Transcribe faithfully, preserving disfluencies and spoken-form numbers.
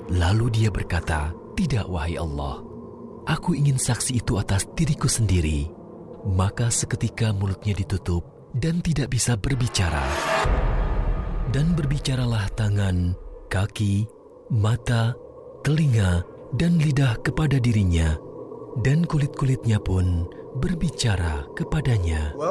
Lalu dia berkata, "Tidak, wahai Allah. Aku ingin saksi itu atas diriku sendiri." Maka seketika mulutnya ditutup dan tidak bisa berbicara. Dan berbicaralah tangan, kaki, mata, telinga, dan lidah kepada dirinya. Dan kulit-kulitnya pun berbicara kepadanya.